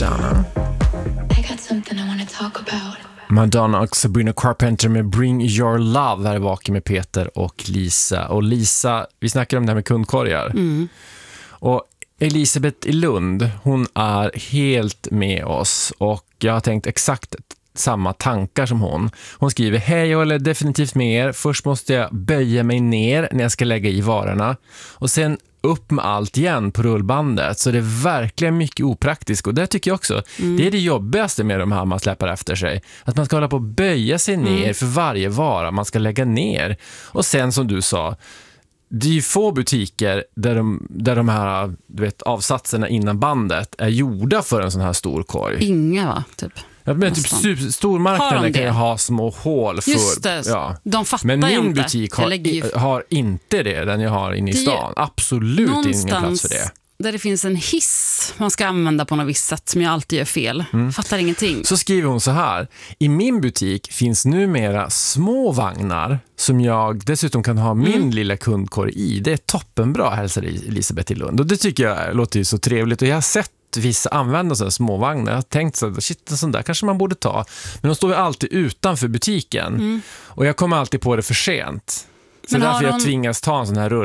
Madonna. I got something I want to talk about. Madonna och Sabrina Carpenter med Bring Your Love här vaken med Peter och Lisa. Och Lisa, vi snackar om det här med kundkorgar. Och Elisabeth i Lund, hon är helt med oss och jag har tänkt exakt samma tankar som hon. Hon skriver: hej, jag håller definitivt med er. Först måste jag böja mig ner när jag ska lägga i varorna och sen upp med allt igen på rullbandet. Så det är verkligen mycket opraktiskt och det tycker jag också. Det är det jobbigaste med de här man släpper efter sig. Att man ska hålla på att böja sig ner för varje vara man ska lägga ner. Och sen som du sa, det är ju få butiker där de här avsatserna innan bandet är gjorda för en sån här stor korg. Inga va, typ. Ja, men typ stormarknaden kan ju ha små hål för... Just det, ja. De fattar men min inte. butik har inte det, den jag har inne i stan. Absolut ingen plats för det. Där det finns en hiss man ska använda på något visst sätt som jag alltid gör fel. Fattar ingenting. Så skriver hon så här: i min butik finns numera små vagnar som jag dessutom kan ha min lilla kundkorg i. Det är toppenbra, hälsar Elisabeth i Lund. Och det tycker jag låter ju så trevligt. Och jag har sett vissa använda sådana små vagnar. Jag har tänkt så shit, en sån där kanske man borde ta. Men de står ju alltid utanför butiken. Och jag kommer alltid på det för sent. Så därför jag tvingas ta en sån här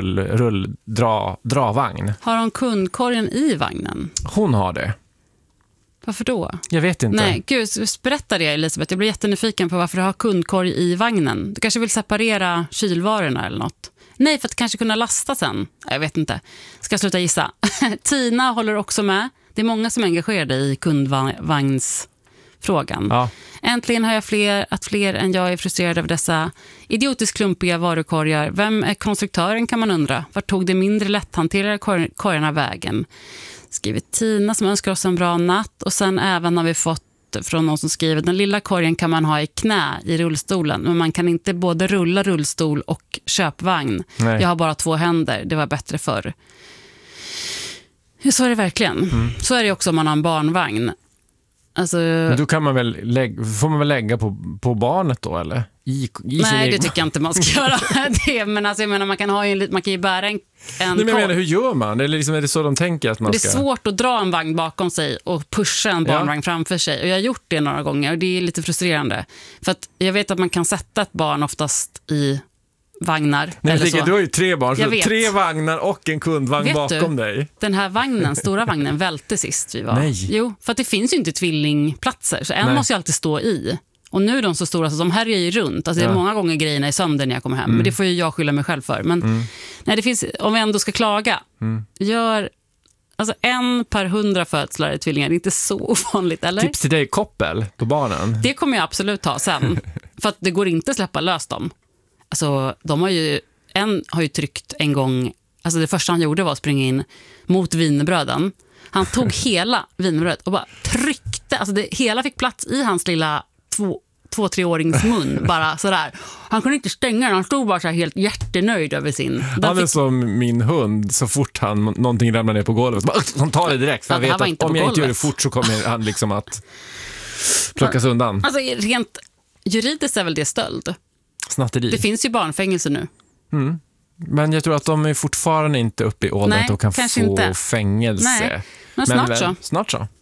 dravagn. Har hon kundkorgen i vagnen? Hon har det. Varför då? Jag vet inte. Nej, gud, berätta det Elisabeth. Jag blir jättenyfiken på varför du har kundkorg i vagnen. Du kanske vill separera kylvarorna eller något. Nej, för att kanske kunna lasta sen. Jag vet inte. Ska jag sluta gissa? Tina håller också med. Det är många som är engagerade i kundvagnsfrågan. Ja. Äntligen har jag fler än jag är frustrerad över dessa idiotiskt klumpiga varukorgar. Vem är konstruktören kan man undra. Vart tog det mindre lätthanterade korgarna vägen? Skriver Tina som önskar oss en bra natt. Och sen även har vi fått från någon som skriver: den lilla korgen kan man ha i knä i rullstolen, men man kan inte både rulla rullstol och köpvagn. Nej. Jag har bara 2 händer, det var bättre förr. Så är det verkligen. Så är det också om man har en barnvagn. Alltså, då kan man väl får man väl lägga på barnet då, eller? Nej, det tycker jag inte man ska göra. Det, men alltså, jag menar, man kan ju bära en nej, men jag menar, hur gör man? Eller liksom, är det så de tänker att man det ska... är svårt att dra en vagn bakom sig och pusha en barnvagn framför sig. Och jag har gjort det några gånger och det är lite frustrerande. För att jag vet att man kan sätta ett barn oftast i vagnar. Nej, eller så. Du har ju 3 barn, så 3 vagnar och en kundvagn vet bakom dig. Den här vagnen, stora vagnen, välte sist vi var. Nej. Jo, för att det finns ju inte tvillingplatser, så en måste ju alltid stå i. Och nu är de så stora så de här är ju runt. Alltså det är många gånger grejerna i sönder när jag kommer hem. Men det får ju jag skylla mig själv för. Men nej, det finns, om vi ändå ska klaga, gör alltså 1 per 100 födslar i tvillingar. Det är inte så ovanligt, eller? Tips till dig, koppel på barnen. Det kommer jag absolut ha sen. För att det går inte att släppa lös dem. Alltså, en har ju tryckt en gång, alltså det första han gjorde var att springa in mot wienerbröden. Han tog hela wienerbrödet och bara tryckte, alltså hela fick plats i hans lilla 2-3-årings mun, bara sådär. Han kunde inte stänga den, han stod bara så här helt jättenöjd över sin. Han är som min hund, så fort någonting ramlar ner på golvet, han tar det direkt, för han vet att om jag inte gör det fort så kommer han liksom att plockas undan. Alltså rent juridiskt är väl det stöld? Snatteri. Det finns ju barnfängelse nu. Men jag tror att de är fortfarande inte uppe i åldern att de kan få fängelse. Nej. Men snart så. Snart så.